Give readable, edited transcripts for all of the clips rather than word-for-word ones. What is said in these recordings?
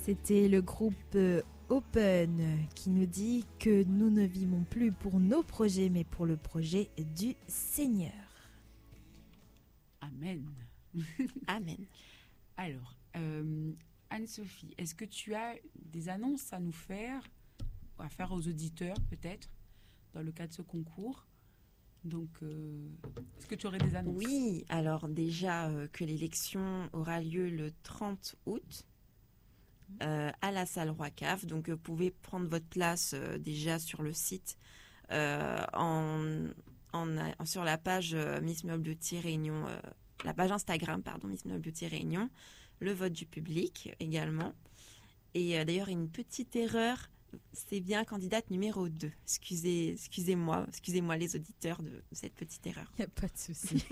C'était le groupe Open qui nous dit que nous ne vivons plus pour nos projets, mais pour le projet du Seigneur. Amen. Amen. Alors, Anne-Sophie, est-ce que tu as des annonces à nous faire, à faire aux auditeurs peut-être, dans le cadre de ce concours? Donc, est-ce que tu aurais des annonces? Oui, alors déjà que l'élection aura lieu le 30 août à la salle Roi-Cave. Donc, vous pouvez prendre votre place déjà sur le site sur la page Miss Mule Beauty Réunion, la page Instagram, pardon, Miss Mule Beauty Réunion, le vote du public également. Et d'ailleurs, une petite erreur, c'est bien candidate numéro 2. Excusez-moi les auditeurs de cette petite erreur. Il n'y a pas de souci.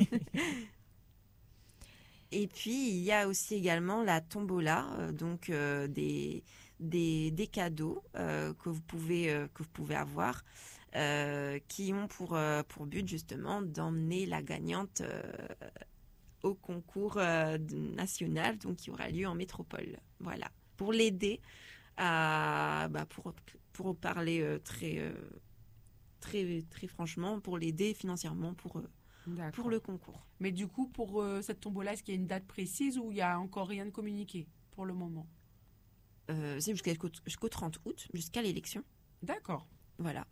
Et puis, il y a aussi également la tombola, donc des cadeaux que vous pouvez avoir, qui ont pour but justement d'emmener la gagnante au concours national, donc qui aura lieu en métropole. Voilà, pour l'aider pour parler très franchement, pour l'aider financièrement pour le concours. Mais du coup, pour cette tombola, est-ce qu'il y a une date précise ou il n'y a encore rien de communiqué pour le moment? C'est jusqu'au 30 août, jusqu'à l'élection. D'accord. Voilà.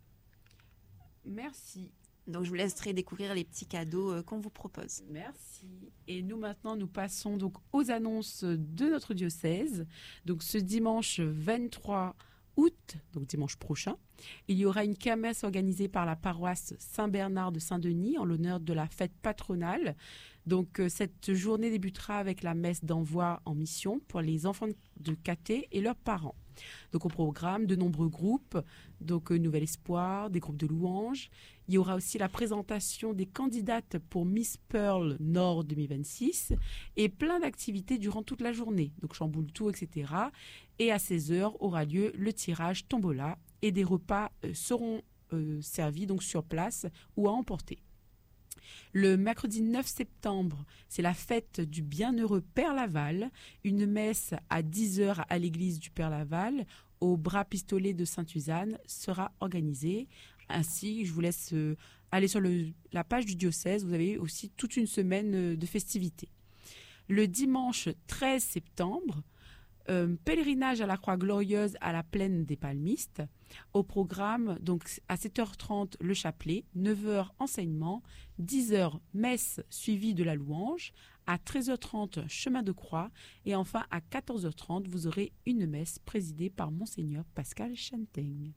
Merci. Donc, je vous laisserai découvrir les petits cadeaux qu'on vous propose. Merci. Et nous, maintenant, nous passons donc aux annonces de notre diocèse. Donc, ce dimanche 23 août, donc dimanche prochain, il y aura une kermesse organisée par la paroisse Saint-Bernard de Saint-Denis en l'honneur de la fête patronale. Donc, cette journée débutera avec la messe d'envoi en mission pour les enfants de caté et leurs parents. Donc, au programme, de nombreux groupes, donc Nouvel Espoir, des groupes de louanges. Il y aura aussi la présentation des candidates pour Miss Pearl Nord 2026 et plein d'activités durant toute la journée. Donc, chamboule tout, etc. Et à 16h aura lieu le tirage tombola et des repas seront servis donc sur place ou à emporter. Le mercredi 9 septembre, c'est la fête du bienheureux Père Laval. Une messe à 10h à l'église du Père Laval, au bras pistolet de Sainte-Suzanne, sera organisée. Ainsi, je vous laisse aller sur la page du diocèse. Vous avez aussi toute une semaine de festivités. Le dimanche 13 septembre, pèlerinage à la Croix Glorieuse à la plaine des Palmistes. Au programme, donc à 7h30, le chapelet, 9h, enseignement, 10h, messe suivie de la louange, à 13h30, chemin de croix, et enfin à 14h30, vous aurez une messe présidée par Monseigneur Pascal Chantaigne.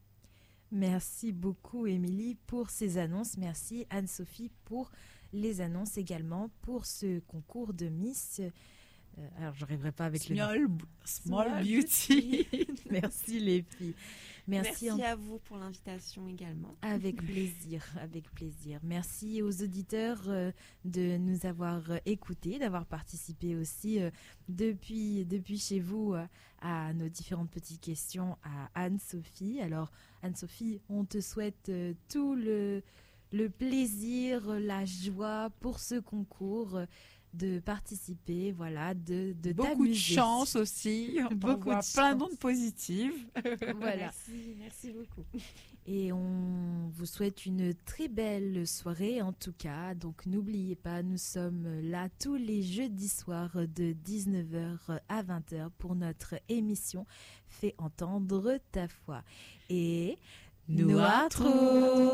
Merci beaucoup, Émilie, pour ces annonces. Merci, Anne-Sophie, pour les annonces également pour ce concours de Miss. Alors, je n'arriverai pas avec Small Beauty. Merci, les filles. Merci à vous pour l'invitation également. Avec plaisir, avec plaisir. Merci aux auditeurs de nous avoir écoutés, d'avoir participé aussi depuis chez vous à nos différentes petites questions à Anne-Sophie. Alors, Anne-Sophie, on te souhaite tout le plaisir, la joie pour ce concours, de participer, voilà, de beaucoup t'amuser. De chance aussi, beaucoup de plein d'ondes positives. Voilà. Merci beaucoup. Et on vous souhaite une très belle soirée en tout cas. Donc n'oubliez pas, nous sommes là tous les jeudis soirs de 19h à 20h pour notre émission Fais entendre ta foi. Et nous à trop.